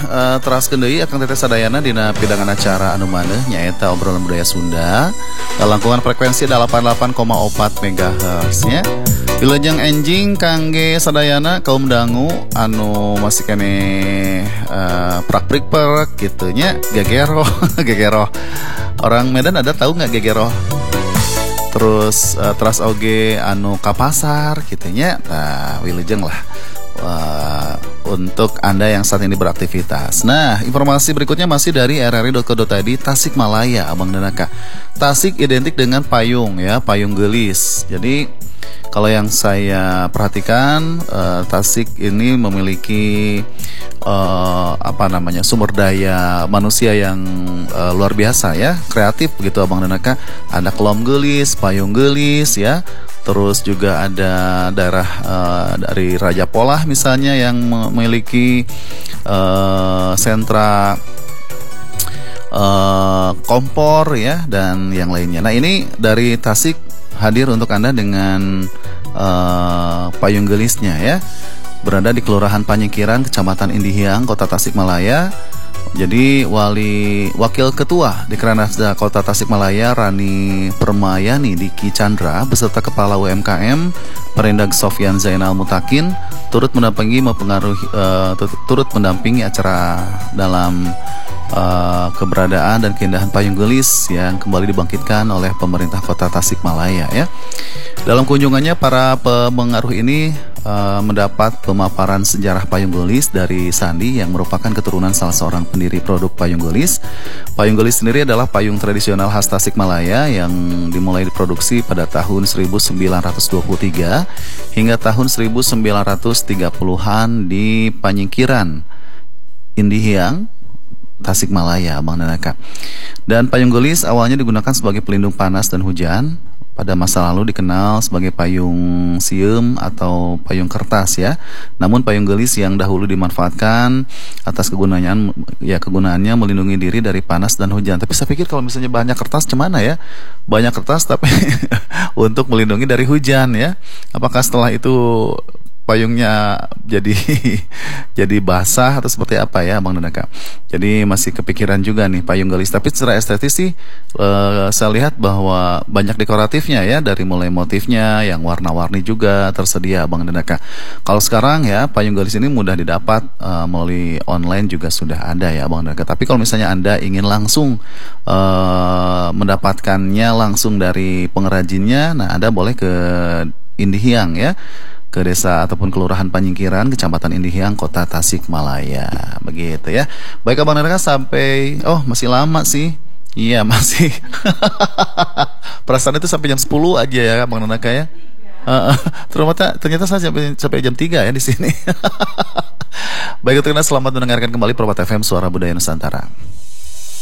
teraskeun deui Akang Teteh sadayana dina pidangan acara anu maneh nyaeta obrolan budaya Sunda langkungan frekuensi 88,4 MHz nya. Wilujeng enjing kangge sadayana kaum dangu anu masih kene prak-prik-prak gitu nya gegero gegero. Orang Medan ada tahu nggak gegero? Terus teras oge anu ka pasar gitu nya. Nah, wilujeng lah. Untuk Anda yang saat ini beraktivitas. Nah, informasi berikutnya masih dari rri.co.id Tasikmalaya, Abang Danaka. Tasik identik dengan payung ya, payung gelis. Jadi kalau yang saya perhatikan, Tasik ini memiliki sumber daya manusia yang luar biasa ya, kreatif begitu Abang Danaka. Ada kelom gelis, payung gelis ya. Terus juga ada daerah dari Raja Polah misalnya yang memiliki sentra kompor ya dan yang lainnya. Nah, ini dari Tasik hadir untuk Anda dengan payung gelisnya ya. Berada di Kelurahan Panyikiran, Kecamatan Indihiang, Kota Tasikmalaya. Jadi Wakil Ketua Dikranasda Kota Tasikmalaya Rani Permayani Diki Chandra beserta Kepala UMKM Perindag Sofyan Zainal Mutakin turut mendampingi acara dalam keberadaan dan keindahan payung gelis yang kembali dibangkitkan oleh pemerintah Kota Tasikmalaya ya. Dalam kunjungannya para pemengaruh ini mendapat pemaparan sejarah payung gelis dari Sandi yang merupakan keturunan salah seorang pendiri produk payung gelis. Payung gelis sendiri adalah payung tradisional khas Tasikmalaya yang dimulai diproduksi pada tahun 1923 hingga tahun 1930-an di Panyikiran, Indihiang, Tasikmalaya, Bang Danaka. Dan payung gelis awalnya digunakan sebagai pelindung panas dan hujan. Pada masa lalu dikenal sebagai payung sieum atau payung kertas ya. Namun payung gelis yang dahulu dimanfaatkan atas kegunaannya melindungi diri dari panas dan hujan. Tapi saya pikir kalau misalnya banyak kertas cemana ya? Banyak kertas tapi untuk melindungi dari hujan ya. Apakah setelah itu payungnya jadi basah atau seperti apa ya Bang Danaka? Jadi masih kepikiran juga nih payung gelis. Tapi secara estetis sih saya lihat bahwa banyak dekoratifnya ya, dari mulai motifnya yang warna-warni juga tersedia Bang Danaka. Kalau sekarang ya payung gelis ini mudah didapat melalui online juga sudah ada ya Bang Danaka. Tapi kalau misalnya Anda ingin langsung mendapatkannya langsung dari pengrajinnya, nah Anda boleh ke Indihiang ya, ke desa ataupun kelurahan Panyikiran, Kecamatan Indihiang, Kota Tasikmalaya. Begitu ya. Baik Abang Danaka, sampai masih lama sih. Iya, masih. Perasaan itu sampai jam 10 aja ya Abang Danaka ya. Ternyata saya sampai jam 3 ya di sini. Baik, selamat mendengarkan kembali Perwata FM Suara Budaya Nusantara.